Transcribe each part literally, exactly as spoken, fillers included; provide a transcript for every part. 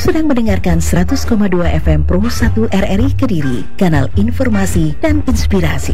sedang mendengarkan seratus koma dua F M Pro satu R R I Kediri, kanal informasi dan inspirasi.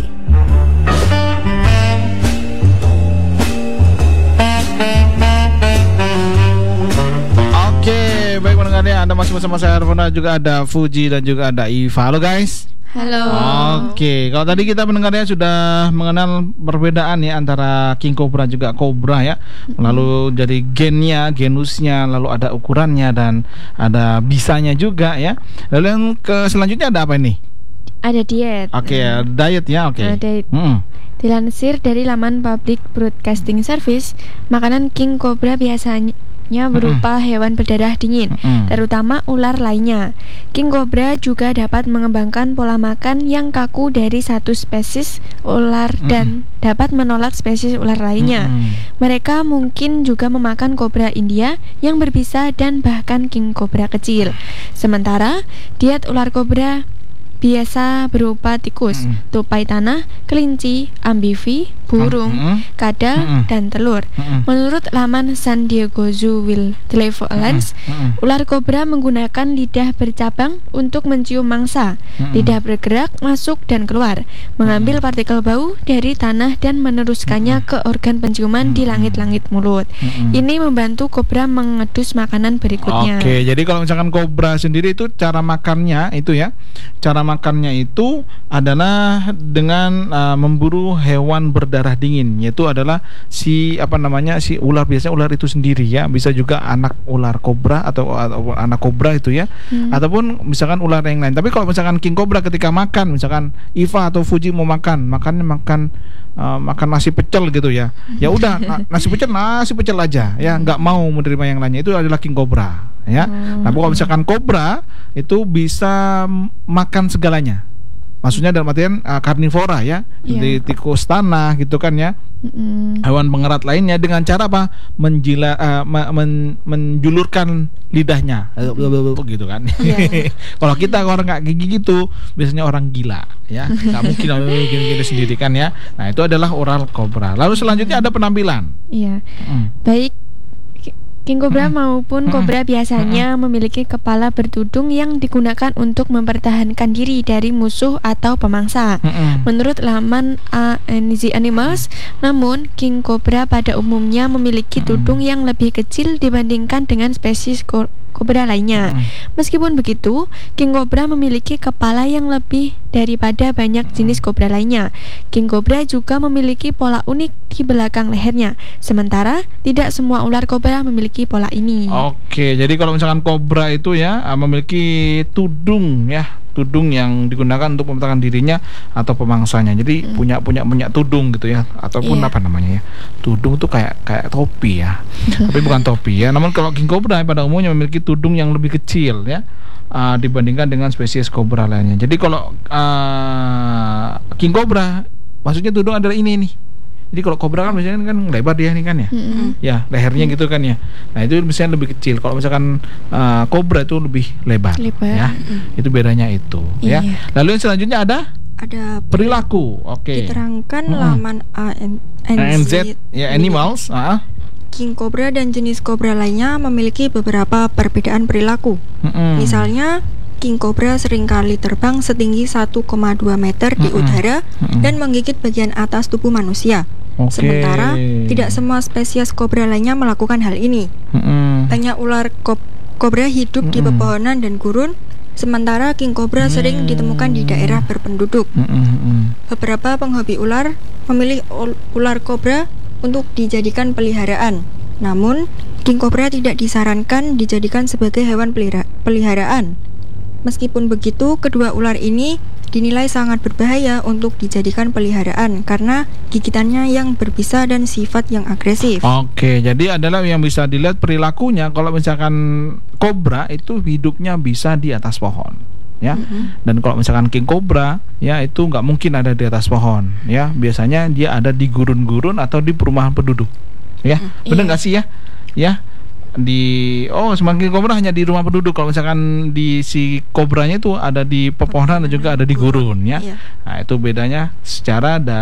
Oke, baik pendengarnya, Anda masih bersama saya Arvona, juga ada Fuji dan juga ada Iva. Halo guys. Halo. Oke, kalau tadi kita mendengarnya sudah mengenal perbedaan ya antara king cobra juga cobra ya. Lalu jadi gennya, genusnya, lalu ada ukurannya dan ada bisanya juga ya. Lalu yang ke selanjutnya ada apa ini? Ada diet. Oke, hmm. diet ya, oke. Nah, diet. Hmm. Dilansir dari laman Public Broadcasting Service, makanan king cobra biasanya berupa mm-hmm. hewan berdarah dingin, mm-hmm. terutama ular lainnya. King cobra juga dapat mengembangkan pola makan yang kaku dari satu spesies ular mm-hmm. dan dapat menolak spesies ular lainnya. Mm-hmm. Mereka mungkin juga memakan kobra India yang berbisa dan bahkan king cobra kecil. Sementara diet ular kobra biasa berupa tikus, mm. tupai tanah, kelinci, amfibi, burung, mm. kadal, mm. dan telur. Mm. Menurut laman San Diego Zoo Wildlife, mm. ular kobra menggunakan lidah bercabang untuk mencium mangsa. Mm. Lidah bergerak, masuk dan keluar, mengambil partikel bau dari tanah dan meneruskannya mm. ke organ penciuman mm. di langit-langit mulut. Mm. Ini membantu kobra mengedus makanan berikutnya. Oke, jadi kalau misalkan kobra sendiri itu cara makannya itu ya, cara makannya itu adalah dengan uh, memburu hewan berdarah dingin, yaitu adalah si apa namanya si ular, biasanya ular itu sendiri ya, bisa juga anak ular kobra atau, atau anak kobra itu ya, hmm. ataupun misalkan ular yang lain. Tapi kalau misalkan king cobra ketika makan, misalkan Iva atau Fuji mau makan, makannya makan uh, makan nasi pecel gitu ya, ya udah na- nasi pecel nasi pecel aja ya, nggak mau menerima yang lainnya, itu adalah king cobra ya. Hmm. Nah, kalau misalkan kobra itu bisa makan segalanya. Maksudnya dalam artian uh, karnivora ya, yeah. di tikus tanah gitu kan ya. Mm-hmm. Hewan pengerat lainnya dengan cara apa? Menjila uh, men, menjulurkan lidahnya. Mm-hmm. gitu kan. Yeah. Kalau kita orang nggak gigi gitu, biasanya orang gila ya. Nggak mungkin gini-gini sendiri kan ya. Nah, itu adalah oral cobra. Lalu selanjutnya ada penampilan. Iya. Yeah. Mm. Baik king cobra hmm. maupun kobra biasanya hmm. memiliki kepala bertudung yang digunakan untuk mempertahankan diri dari musuh atau pemangsa. Hmm. Menurut laman A N Z Animals, namun king cobra pada umumnya memiliki tudung hmm. yang lebih kecil dibandingkan dengan spesies ko- kobra lainnya. Hmm. Meskipun begitu, king cobra memiliki kepala yang lebih daripada banyak jenis kobra lainnya. King cobra juga memiliki pola unik di belakang lehernya, sementara tidak semua ular kobra memiliki pola ini. Oke, jadi kalau misalkan kobra itu ya memiliki tudung ya, tudung yang digunakan untuk mempertahankan dirinya atau pemangsanya. Jadi hmm. punya punya punya tudung gitu ya, ataupun yeah. apa namanya ya, tudung itu kayak kayak topi ya, tapi bukan topi ya. Namun kalau king cobra pada umumnya memiliki tudung yang lebih kecil ya, uh, dibandingkan dengan spesies kobra lainnya. Jadi kalau uh, king cobra maksudnya tudung adalah ini nih. Jadi kalau kobra kan biasanya kan lebar dia nih kan ya, mm-hmm. ya lehernya mm-hmm. gitu kan ya. Nah itu biasanya lebih kecil. Kalau misalkan uh, kobra itu lebih lebar, lebar. ya. Mm-hmm. Itu bedanya itu. Iya. Ya. Lalu yang selanjutnya ada ada perilaku. Oke. Okay. Diterangkan mm-hmm. laman A N Z ya Animals. Ah. King cobra dan jenis kobra lainnya memiliki beberapa perbedaan perilaku. Mm-hmm. Misalnya king cobra seringkali terbang setinggi satu koma dua meter di mm-hmm. udara mm-hmm. dan menggigit bagian atas tubuh manusia. Okay. Sementara tidak semua spesies kobra lainnya melakukan hal ini. Mm-hmm. Banyak ular ko- kobra hidup mm-hmm. di pepohonan dan gurun, sementara king cobra mm-hmm. sering ditemukan di daerah berpenduduk. Mm-hmm. Beberapa penghobi ular memilih ul- ular kobra untuk dijadikan peliharaan. Namun, king cobra tidak disarankan dijadikan sebagai hewan pelihara- peliharaan. Meskipun begitu, kedua ular ini dinilai sangat berbahaya untuk dijadikan peliharaan karena gigitannya yang berbisa dan sifat yang agresif. Oke, jadi adalah yang bisa dilihat perilakunya. Kalau misalkan kobra itu hidupnya bisa di atas pohon, ya. Mm-hmm. Dan kalau misalkan king cobra, ya itu nggak mungkin ada di atas pohon, ya. Biasanya dia ada di gurun-gurun atau di perumahan penduduk, ya. Mm-hmm. Benar nggak sih ya, ya. Di oh semakin kobra hanya di rumah penduduk. Kalau misalkan di si kobranya itu ada di pepohonan dan juga ada di gurun ya. Iya. Nah itu bedanya secara dari